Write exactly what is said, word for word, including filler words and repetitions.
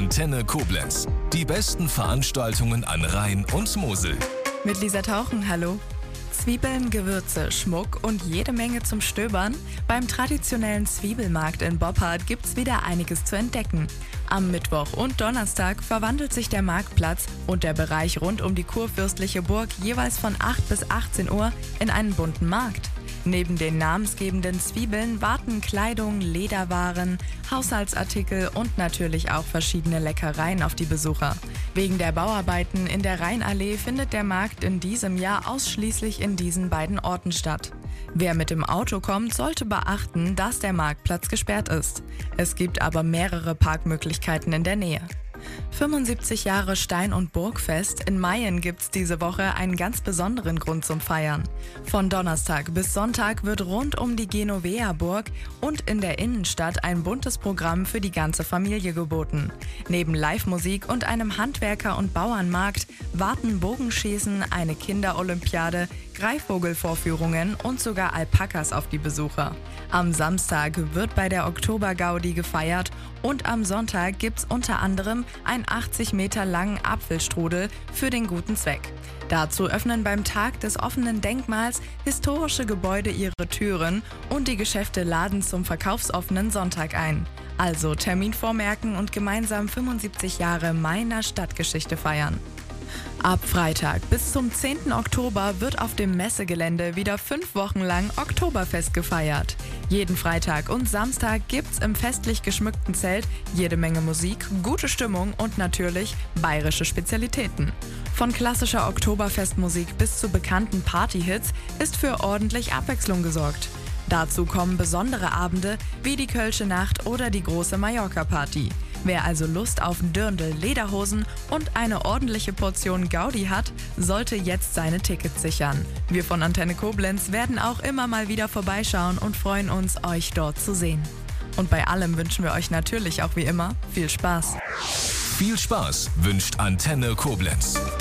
Antenne Koblenz. Die besten Veranstaltungen an Rhein und Mosel. Mit Lisa Tauchen, hallo. Zwiebeln, Gewürze, Schmuck und jede Menge zum Stöbern? Beim traditionellen Zwiebelmarkt in Boppard gibt's wieder einiges zu entdecken. Am Mittwoch und Donnerstag verwandelt sich der Marktplatz und der Bereich rund um die kurfürstliche Burg jeweils von acht bis achtzehn Uhr in einen bunten Markt. Neben den namensgebenden Zwiebeln warten Kleidung, Lederwaren, Haushaltsartikel und natürlich auch verschiedene Leckereien auf die Besucher. Wegen der Bauarbeiten in der Rheinallee findet der Markt in diesem Jahr ausschließlich in diesen beiden Orten statt. Wer mit dem Auto kommt, sollte beachten, dass der Marktplatz gesperrt ist. Es gibt aber mehrere Parkmöglichkeiten in der Nähe. fünfundsiebzig Jahre Stein- und Burgfest. In Mayen gibt's diese Woche einen ganz besonderen Grund zum Feiern. Von Donnerstag bis Sonntag wird rund um die Genovea-Burg und in der Innenstadt ein buntes Programm für die ganze Familie geboten. Neben Live-Musik und einem Handwerker- und Bauernmarkt warten Bogenschießen, eine Kinderolympiade, Greifvogelvorführungen und sogar Alpakas auf die Besucher. Am Samstag wird bei der Oktobergaudi gefeiert und am Sonntag gibt's unter anderem einen achtzig Meter langen Apfelstrudel für den guten Zweck. Dazu öffnen beim Tag des offenen Denkmals historische Gebäude ihre Türen und die Geschäfte laden zum verkaufsoffenen Sonntag ein. Also Termin vormerken und gemeinsam fünfundsiebzig Jahre Mayener Stadtgeschichte feiern. Ab Freitag bis zum zehnten Oktober wird auf dem Messegelände wieder fünf Wochen lang Oktoberfest gefeiert. Jeden Freitag und Samstag gibt's im festlich geschmückten Zelt jede Menge Musik, gute Stimmung und natürlich bayerische Spezialitäten. Von klassischer Oktoberfestmusik bis zu bekannten Partyhits ist für ordentlich Abwechslung gesorgt. Dazu kommen besondere Abende wie die Kölsche Nacht oder die große Mallorca-Party. Wer also Lust auf Dirndl, Lederhosen und eine ordentliche Portion Gaudi hat, sollte jetzt seine Tickets sichern. Wir von Antenne Koblenz werden auch immer mal wieder vorbeischauen und freuen uns, euch dort zu sehen. Und bei allem wünschen wir euch natürlich auch wie immer viel Spaß. Viel Spaß wünscht Antenne Koblenz.